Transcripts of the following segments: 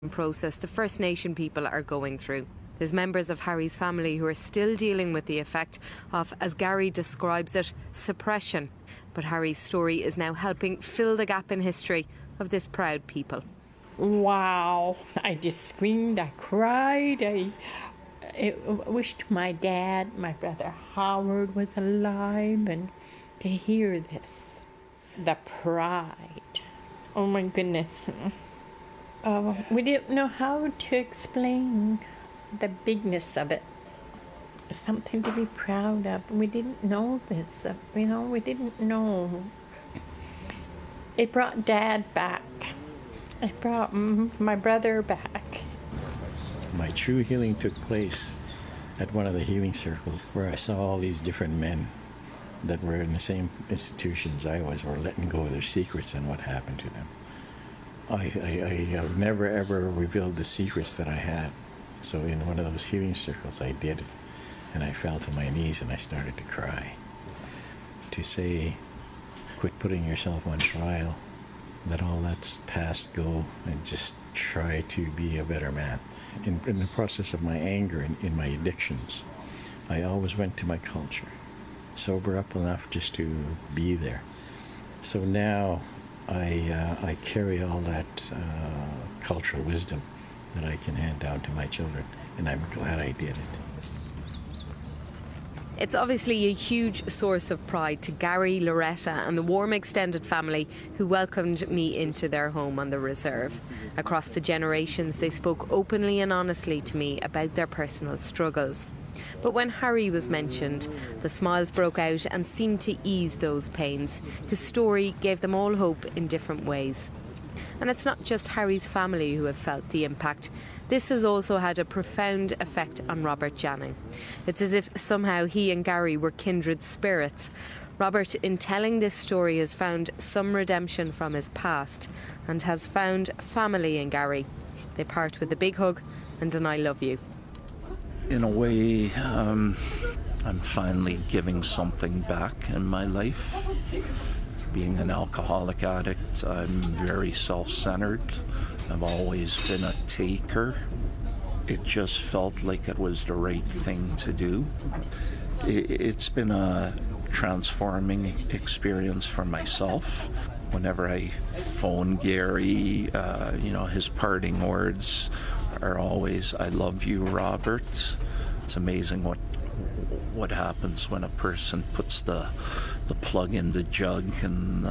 process the First Nation people are going through. There's members of Harry's family who are still dealing with the effect of, as Gary describes it, suppression. But Harry's story is now helping fill the gap in history of this proud people. Wow. I just screamed, I cried, I wished my dad, my brother Howard was alive, and to hear this, the pride. Oh my goodness. We didn't know how to explain the bigness of it. Something to be proud of. We didn't know this, we didn't know. It brought Dad back. It brought my brother back. My true healing took place at one of the healing circles where I saw all these different men that were in the same institutions I was, were letting go of their secrets and what happened to them. I have never ever revealed the secrets that I had. So in one of those healing circles I did it, and I fell to my knees and I started to cry. To say, quit putting yourself on trial, let all that's past go and just try to be a better man. In the process of my anger and in my addictions, I always went to my culture, sober up enough just to be there. So now I carry all that cultural wisdom that I can hand down to my children, and I'm glad I did it. It's obviously a huge source of pride to Gary, Loretta and the warm extended family who welcomed me into their home on the reserve. Across the generations, they spoke openly and honestly to me about their personal struggles. But when Harry was mentioned, the smiles broke out and seemed to ease those pains. His story gave them all hope in different ways. And it's not just Harry's family who have felt the impact. This has also had a profound effect on Robert Janning. It's as if somehow he and Gary were kindred spirits. Robert, in telling this story, has found some redemption from his past and has found family in Gary. They part with a big hug and an I love you. In a way, I'm finally giving something back in my life. Being an alcoholic addict, I'm very self-centered. I've always been a taker. It just felt like it was the right thing to do. It's been a transforming experience for myself. Whenever I phone Gary, his parting words are always, "I love you, Robert." It's amazing what happens when a person puts the plug in the jug and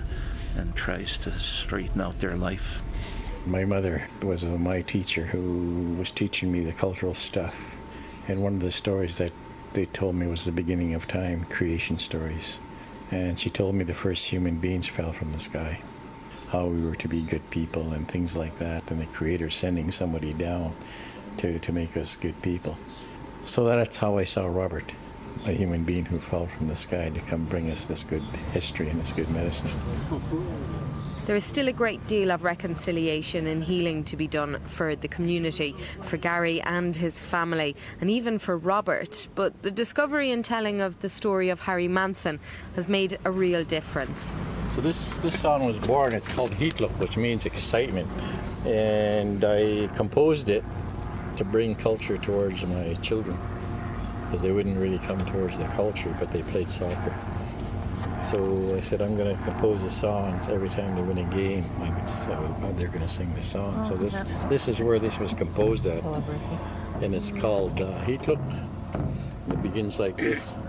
tries to straighten out their life. My mother was my teacher who was teaching me the cultural stuff. And one of the stories that they told me was the beginning of time, creation stories. And she told me the first human beings fell from the sky, how we were to be good people and things like that, and the Creator sending somebody down to make us good people. So that's how I saw Robert, a human being who fell from the sky to come bring us this good history and this good medicine. There is still a great deal of reconciliation and healing to be done for the community, for Gary and his family, and even for Robert. But the discovery and telling of the story of Harry Manson has made a real difference. So this song was born, it's called Heatluk, which means excitement. And I composed it to bring culture towards my children, because they wouldn't really come towards the culture, but they played soccer. So I said, I'm going to compose a song so every time they win a game, they're going to sing the song. So this is where this was composed at. And it's called Heatluk. It begins like this.